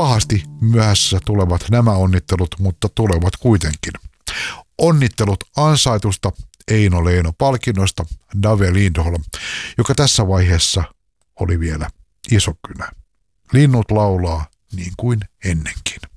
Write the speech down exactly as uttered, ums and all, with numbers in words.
Pahasti myöhässä tulevat nämä onnittelut, mutta tulevat kuitenkin. Onnittelut ansaitusta Eino Leino-palkinnosta Dave Lindholm, joka tässä vaiheessa oli vielä iso kynä. Linnut laulaa niin kuin ennenkin.